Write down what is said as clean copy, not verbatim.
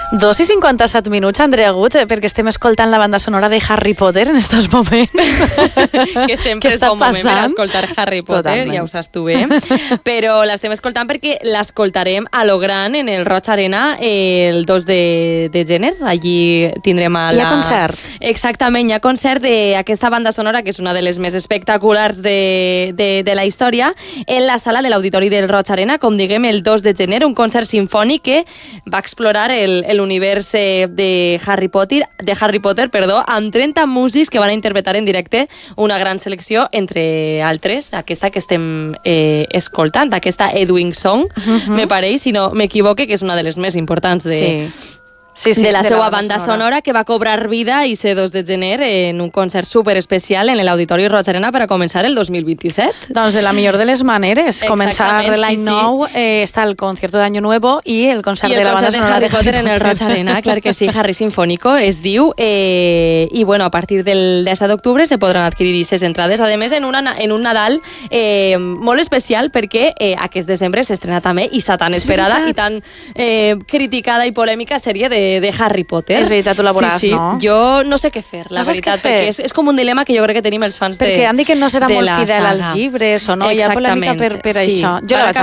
2:57, Andrea Gut, perquè estem escoltant la banda sonora de Harry Potter en estos moments. Que sempre és bon moment per escoltar Harry Potter, totalment. Ja ho saps tu bé. Però l'estem escoltant perquè l'escoltarem a lo gran en el Roig Arena el 2 de gener. Allí tindrem Hi ha concert. Exactament, hi ha concert d'aquesta banda sonora, que és una de les més espectaculars de la història, en la sala de l'Auditori del Roig Arena, com diguem, el 2 de gener, un concert sinfònic que va explorar l'univers de Harry Potter, amb 30 músics que van interpretar en directe una gran selecció, entre altres, aquesta que estem escoltant, aquesta Edwin Song, me pareix, si no m'equivoque, que és una de les més importants de la seva banda sonora, que va cobrar vida i ser 2 de gener en un concert superespecial en l'Auditori Roig Arena per a començar el 2027. Doncs de la millor de les maneres. Començar l'any nou, està el concierto d'Año Nuevo i el concert de la banda sonora de Harry Potter en el Roig Arena, clar que sí, Harry Sinfónico es diu, i bueno, a partir del 10 d'octubre se podran adquirir aquestes entrades, a més en un Nadal molt especial, perquè aquest desembre s'estrena també i tan esperada i tan criticada i polèmica sèrie de Harry Potter. És veritat, tu la veuràs, no? Jo no sé què fer, la veritat, perquè és com un dilema que jo crec que tenim els fans de la saga. Perquè han dit que no serà molt fidel als llibres o no, hi ha polèmica per això. Jo la vaig